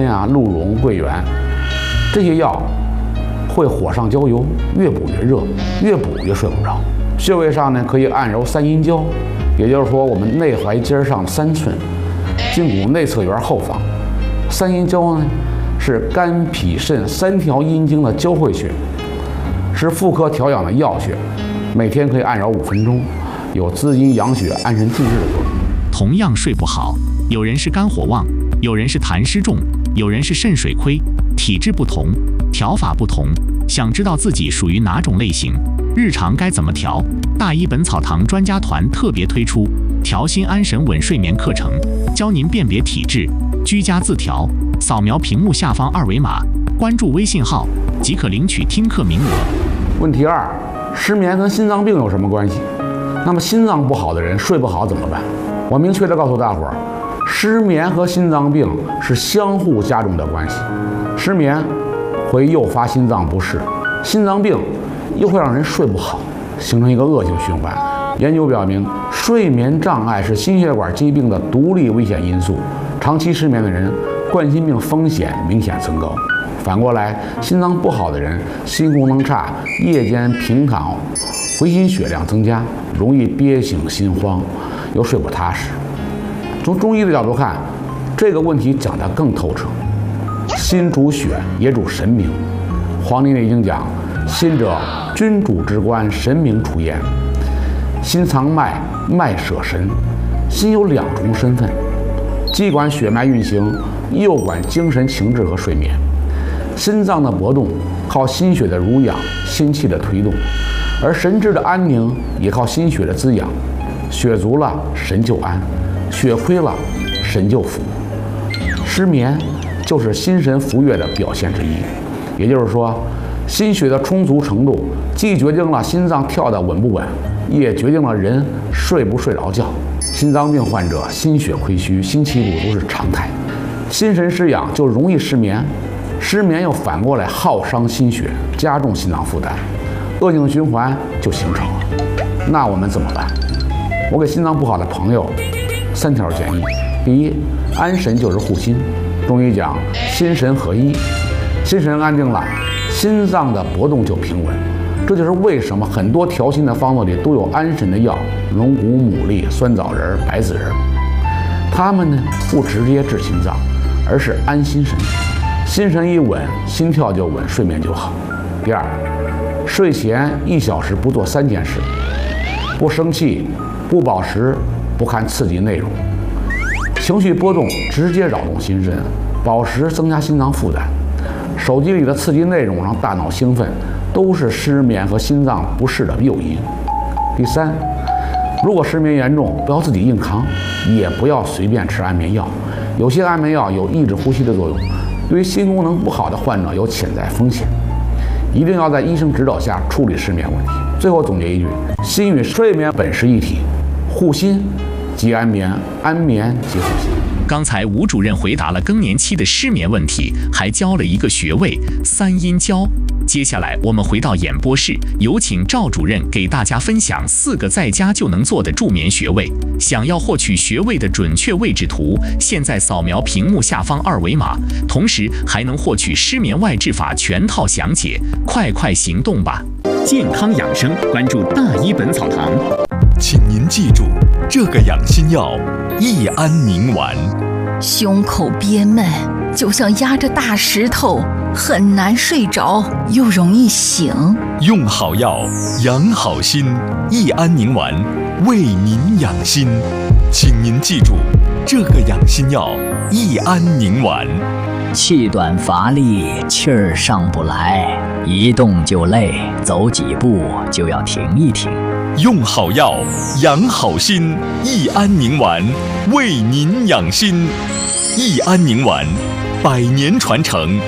啊、鹿茸、桂圆，这些药会火上浇油，越补越热，越补越睡不着。穴位上呢，可以按揉三阴交，也就是说我们内踝尖上3寸，胫骨内侧缘后方。三阴交呢是肝脾肾3条阴经的交汇穴，是妇科调养的要穴，每天可以按揉5分钟，有滋阴养血、安神静志的作用。 同样睡不好，有人是肝火旺，有人是痰湿重，有人是肾水亏，体质不同，调法不同。想知道自己属于哪种类型，日常该怎么调？大医本草堂专家团特别推出调心安神稳睡眠课程，教您辨别体质，居家自调。扫描屏幕下方2维码，关注微信号即可领取听课名额。 问题2：失眠跟心脏病有什么关系？那么心脏不好的人睡不好怎么办？我明确地告诉大伙儿，失眠和心脏病是相互加重的关系。失眠会诱发心脏不适，心脏病又会让人睡不好，形成一个恶性循环。研究表明，睡眠障碍是心血管疾病的独立危险因素，长期失眠的人冠心病风险明显增高。反过来，心脏不好的人心功能差，夜间频扛，回心血量增加，容易憋醒心慌，又睡不踏实。从中医的角度看，这个问题讲得更透彻。心主血，也主神明。《黄帝内经》讲：心者，君主之官，神明处焉。心藏脉，脉舍神。心有2重身份，既管血脉运行，又管精神情志和睡眠。心脏的搏动靠心血的濡养，心气的推动，而神志的安宁也靠心血的滋养。血足了，神就安；血亏了，神就腐。失眠就是心神浮跃的表现之一。也就是说，心血的充足程度，既决定了心脏跳得稳不稳，也决定了人睡不睡着觉。心脏病患者心血亏虚、心气堵都是常态，心神失养就容易失眠，失眠又反过来耗伤心血，加重心脏负担，恶性循环就形成了。那我们怎么办？我给心脏不好的朋友3条建议。第一，安神就是护心。中医讲心神合一，心神安定了，心脏的搏动就平稳。这就是为什么很多调心的方子里都有安神的药，龙骨、牡蛎、酸枣仁、白子仁。它们呢不直接治心脏，而是安心神。心神一稳，心跳就稳，睡眠就好。第二，睡前1小时不做3件事：不生气，不饱食，不看刺激内容。情绪波动直接扰动心神，饱食增加心脏负担，手机里的刺激内容让大脑兴奋，都是失眠和心脏不适的诱因。第三，如果失眠严重，不要自己硬扛，也不要随便吃安眠药。有些安眠药有抑制呼吸的作用，对于心功能不好的患者有潜在风险，一定要在医生指导下处理失眠问题。最后总结一句：心与睡眠本是一体，护心即安眠，安眠即护心。 刚才吴主任回答了更年期的失眠问题，还教了一个穴位3阴交。接下来我们回到演播室，有请赵主任给大家分享4个在家就能做的助眠穴位。想要获取穴位的准确位置图，现在扫描屏幕下方2维码，同时还能获取失眠外治法全套详解，快快行动吧！健康养生，关注大医本草堂。 请您记住，这个养心药益安宁丸。 胸口憋闷，就像压着大石头，很难睡着，又容易醒。 用好药，养好心，益安宁丸为您养心。请您记住，这个养心药益安宁丸。 气短乏力，气儿上不来，一动就累，走几步就要停一停。 用好药，养好心，益安宁丸为您养心。益安宁丸100年传承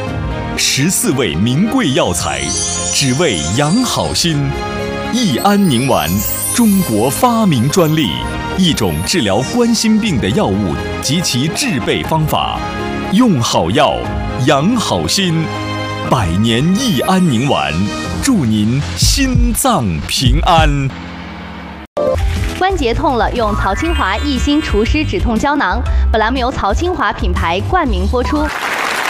，14味名贵药材，只为养好心。益安宁丸，中国发明专利，一种治疗冠心病的药物及其制备方法。用好药，养好心，100年益安宁丸，祝您心脏平安。 关节痛了，用曹清华益心除湿止痛胶囊。本栏目由曹清华品牌冠名播出。